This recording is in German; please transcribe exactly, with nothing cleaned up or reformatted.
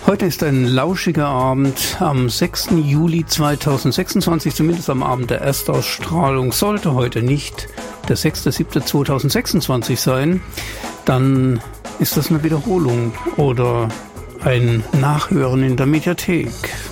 Heute ist ein lauschiger Abend am sechsten Juli zweitausendsechsundzwanzig, zumindest am Abend der Erstausstrahlung. Sollte heute nicht der sechster siebter zweitausendsechsundzwanzig sein, dann ist das eine Wiederholung oder ein Nachhören in der Mediathek.